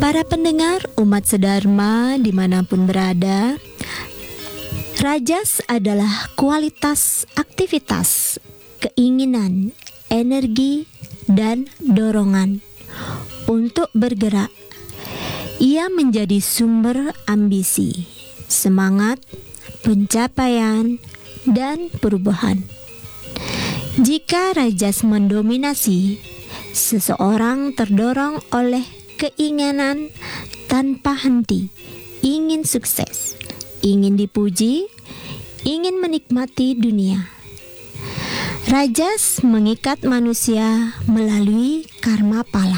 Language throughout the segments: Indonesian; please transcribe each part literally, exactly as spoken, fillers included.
Para pendengar umat sedharma dimanapun berada, rajas adalah kualitas aktivitas, keinginan, energi, dan dorongan untuk bergerak. Ia menjadi sumber ambisi, semangat, pencapaian, dan perubahan. Jika rajas mendominasi, seseorang terdorong oleh keinginan tanpa henti, ingin sukses, ingin dipuji, ingin menikmati dunia. Rajas mengikat manusia melalui karma pala,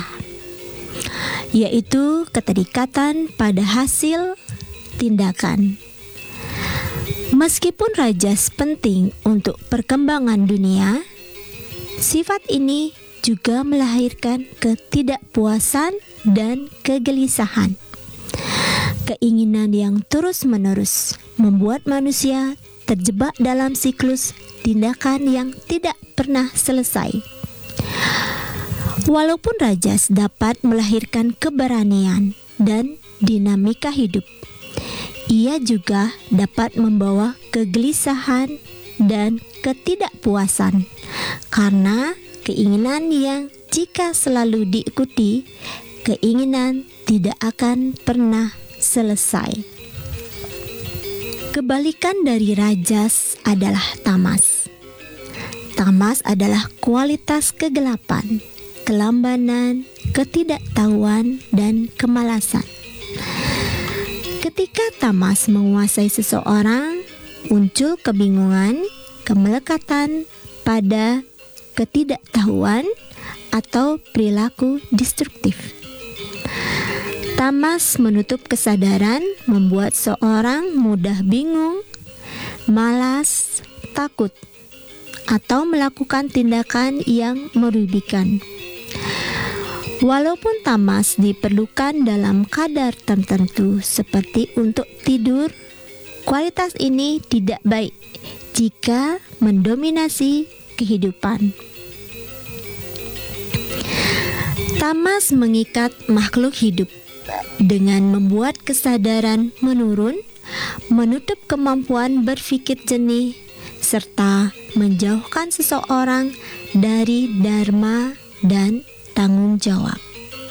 yaitu keterikatan pada hasil tindakan. Meskipun rajas penting untuk perkembangan dunia, sifat ini juga melahirkan ketidakpuasan dan kegelisahan. Keinginan yang terus-menerus membuat manusia terjebak dalam siklus tindakan yang tidak pernah selesai. Walaupun rajas dapat melahirkan keberanian dan dinamika hidup, ia juga dapat membawa kegelisahan dan ketidakpuasan karena keinginan yang jika selalu diikuti, keinginan tidak akan pernah selesai. Kebalikan dari rajas adalah tamas. Tamas adalah kualitas kegelapan, kelambanan, ketidaktahuan, dan kemalasan. Ketika tamas menguasai seseorang, muncul kebingungan, kemelekatan pada ketidaktahuan, atau perilaku destruktif. Tamas menutup kesadaran, membuat seorang mudah bingung, malas, takut, atau melakukan tindakan yang merugikan. Walaupun tamas diperlukan dalam kadar tertentu seperti untuk tidur, kualitas ini tidak baik jika mendominasi kehidupan. Tamas mengikat makhluk hidup dengan membuat kesadaran menurun, menutup kemampuan berpikir jernih, serta menjauhkan seseorang dari dharma dan tanggung jawab.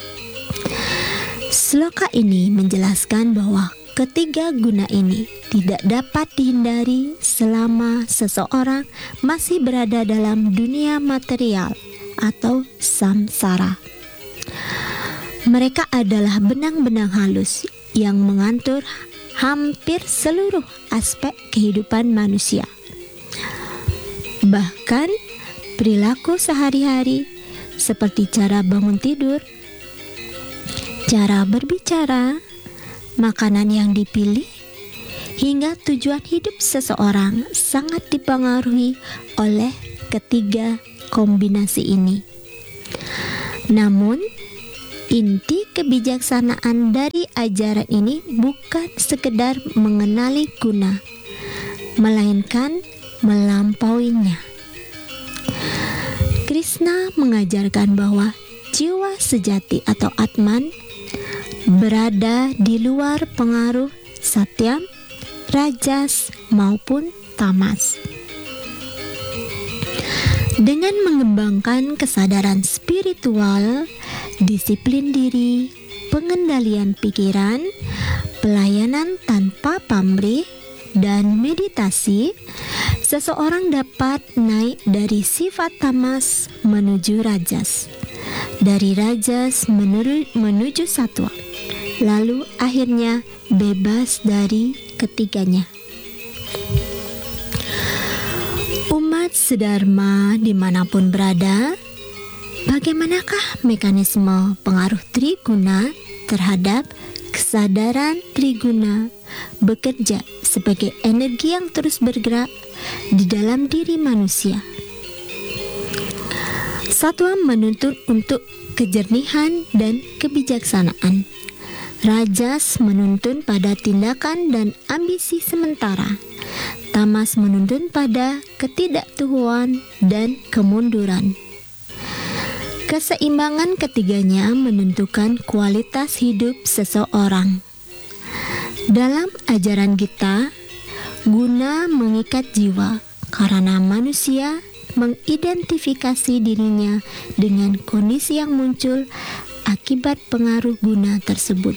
Sloka ini menjelaskan bahwa ketiga guna ini tidak dapat dihindari selama seseorang masih berada dalam dunia material atau samsara. Mereka adalah benang-benang halus yang mengatur hampir seluruh aspek kehidupan manusia. Bahkan perilaku sehari-hari seperti cara bangun tidur, cara berbicara, makanan yang dipilih, hingga tujuan hidup seseorang sangat dipengaruhi oleh ketiga kombinasi ini. Namun, inti kebijaksanaan dari ajaran ini bukan sekedar mengenali guna, melainkan melampauinya. Krishna mengajarkan bahwa jiwa sejati atau Atman berada di luar pengaruh satyam, rajas, maupun tamas. Dengan mengembangkan kesadaran spiritual, disiplin diri, pengendalian pikiran, pelayanan tanpa pamrih, dan meditasi, seseorang dapat naik dari sifat tamas menuju rajas, dari rajas menuju, menuju satwa, lalu akhirnya bebas dari ketiganya. Umat sedharma dimanapun berada, bagaimanakah mekanisme pengaruh triguna terhadap kesadaran triguna bekerja sebagai energi yang terus bergerak di dalam diri manusia? Satwa menuntut untuk kejernihan dan kebijaksanaan. Rajas menuntun pada tindakan dan ambisi sementara. Tamas menuntun pada ketidaktuhuan dan kemunduran. Keseimbangan ketiganya menentukan kualitas hidup seseorang. Dalam ajaran kita, guna mengikat jiwa karena manusia mengidentifikasi dirinya dengan kondisi yang muncul akibat pengaruh guna tersebut.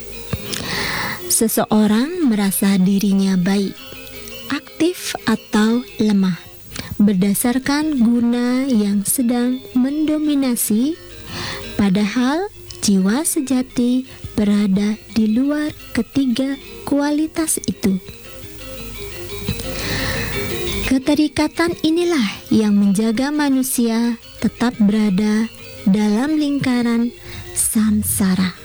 Seseorang merasa dirinya baik, aktif atau lemah berdasarkan guna yang sedang mendominasi, padahal jiwa sejati berada di luar ketiga kualitas itu. Keterikatan inilah yang menjaga manusia tetap berada dalam lingkaran samsara.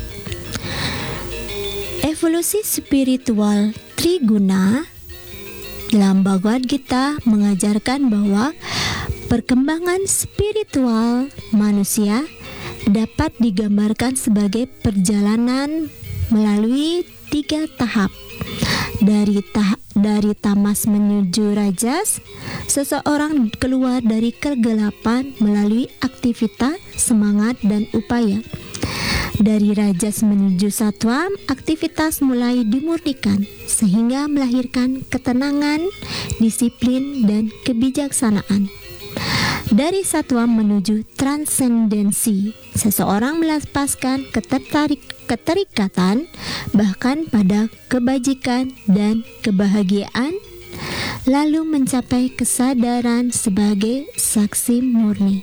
Evolusi spiritual Triguna dalam Bhagavad Gita mengajarkan bahwa perkembangan spiritual manusia dapat digambarkan sebagai perjalanan melalui tiga tahap. Dari tahap dari tamas menuju rajas, seseorang keluar dari kegelapan melalui aktivitas, semangat, dan upaya. Dari rajas menuju satwa, aktivitas mulai dimurnikan sehingga melahirkan ketenangan, disiplin, dan kebijaksanaan. Dari satwa menuju transendensi, seseorang melepaskan ketertarik, keterikatan bahkan pada kebajikan dan kebahagiaan, lalu mencapai kesadaran sebagai saksi murni.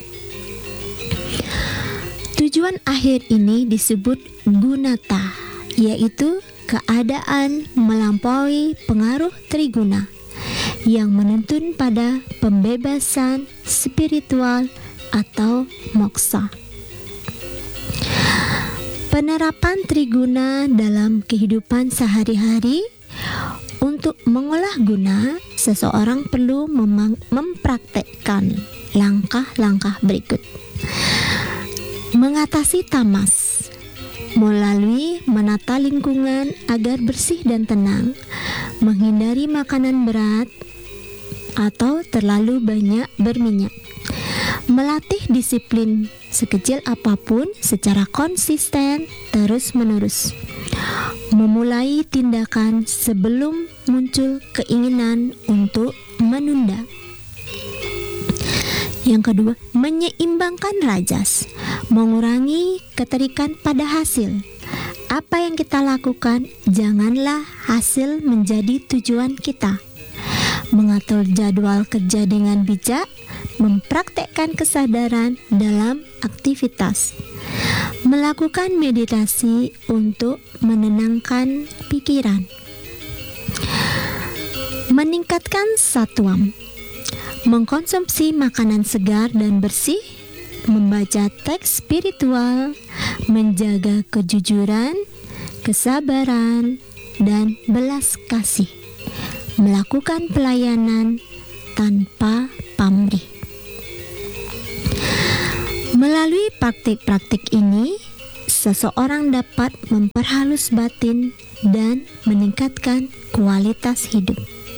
Tujuan akhir ini disebut gunata, yaitu keadaan melampaui pengaruh triguna yang menuntun pada pembebasan spiritual atau moksa. Penerapan triguna dalam kehidupan sehari-hari. Untuk mengolah guna, seseorang perlu memang, mempraktekkan langkah-langkah berikut. Mengatasi tamas melalui menata lingkungan agar bersih dan tenang, menghindari makanan berat atau terlalu banyak berminyak, melatih disiplin sekecil apapun secara konsisten terus-menerus, memulai tindakan sebelum muncul keinginan untuk menunda. Yang kedua, menyeimbangkan rajas, mengurangi keterikan pada hasil. Apa yang kita lakukan, janganlah hasil menjadi tujuan kita. Mengatur jadwal kerja dengan bijak, mempraktekkan kesadaran dalam aktivitas, melakukan meditasi untuk menenangkan pikiran, meningkatkan satwam, mengkonsumsi makanan segar dan bersih, membaca teks spiritual, menjaga kejujuran, kesabaran, dan belas kasih, melakukan pelayanan tanpa pamrih. Melalui praktik-praktik ini, seseorang dapat memperhalus batin dan meningkatkan kualitas hidup.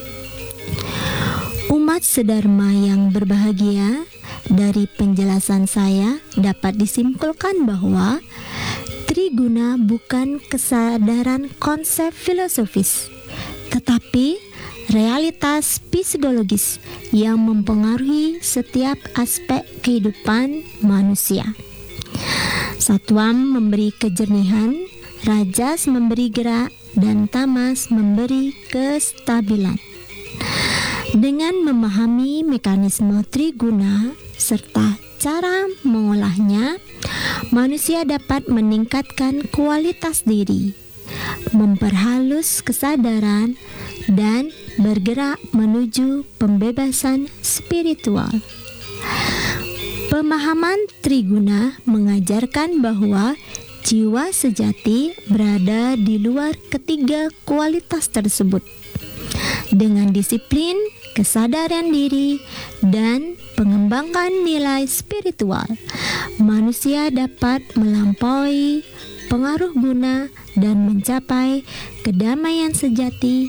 Umat sedharma yang berbahagia, dari penjelasan saya dapat disimpulkan bahwa triguna bukan kesadaran konsep filosofis, tetapi realitas psikologis yang mempengaruhi setiap aspek kehidupan manusia. Satwam memberi kejernihan, rajas memberi gerak, dan tamas memberi kestabilan. Dengan memahami mekanisme triguna serta cara mengolahnya, manusia dapat meningkatkan kualitas diri, memperhalus kesadaran, dan bergerak menuju pembebasan spiritual. Pemahaman triguna mengajarkan bahwa jiwa sejati berada di luar ketiga kualitas tersebut. Dengan disiplin, kesadaran diri, dan pengembangan nilai spiritual, manusia dapat melampaui pengaruh guna dan mencapai kedamaian sejati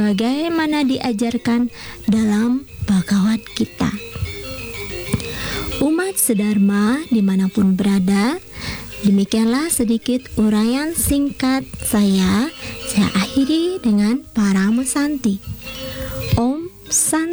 sebagaimana diajarkan dalam Bhagavad Gita. Umat sedharma dimanapun berada, demikianlah sedikit uraian singkat saya. Saya akhiri dengan Paramasanti. Om Santi.